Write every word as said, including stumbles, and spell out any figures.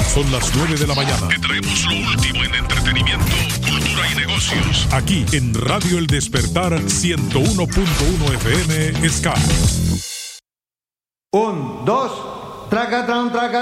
Son las nueve de la mañana. Te traemos lo último en entretenimiento, cultura y negocios. Aquí en Radio El Despertar ciento uno punto uno F M Sky. Un, dos, traca, tran, traca.